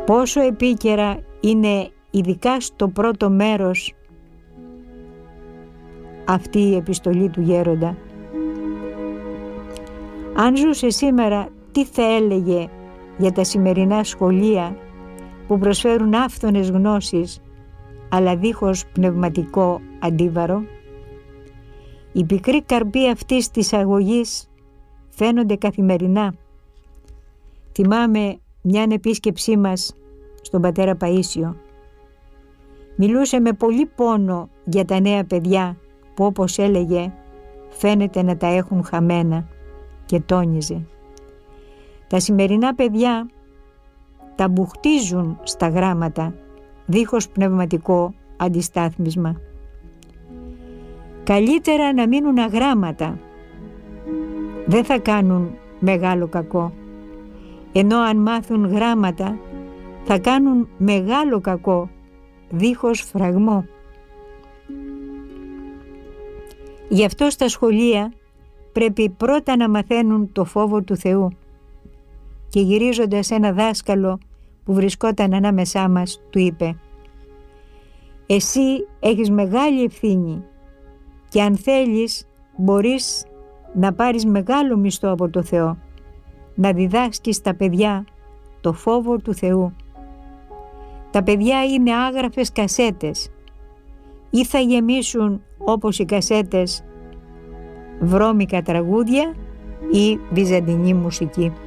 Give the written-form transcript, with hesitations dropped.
Πόσο επίκαιρα είναι ειδικά στο πρώτο μέρος αυτή η επιστολή του γέροντα. Αν ζούσε σήμερα, τι θα έλεγε για τα σημερινά σχολεία που προσφέρουν άφθονες γνώσεις αλλά δίχως πνευματικό αντίβαρο? Οι πικροί καρποί αυτής της αγωγής φαίνονται καθημερινά. Θυμάμαι μιαν επίσκεψή μας στον πατέρα Παΐσιο. Μιλούσε με πολύ πόνο για τα νέα παιδιά που, όπως έλεγε, φαίνεται να τα έχουν χαμένα, και τόνιζε: τα σημερινά παιδιά τα μπουχτίζουν στα γράμματα δίχως πνευματικό αντιστάθμισμα. Καλύτερα να μείνουν αγράμματα, δεν θα κάνουν μεγάλο κακό, ενώ αν μάθουν γράμματα θα κάνουν μεγάλο κακό δίχως φραγμό. Γι' αυτό στα σχολεία πρέπει πρώτα να μαθαίνουν το φόβο του Θεού. Και γυρίζοντας ένα δάσκαλο που βρισκόταν ανάμεσά μας, του είπε: εσύ έχεις μεγάλη ευθύνη και αν θέλεις μπορείς να πάρεις μεγάλο μισθό από το Θεό, να διδάσκεις τα παιδιά το φόβο του Θεού. Τα παιδιά είναι άγραφες κασέτες, ή θα γεμίσουν όπως οι κασέτες βρώμικα τραγούδια ή βυζαντινή μουσική.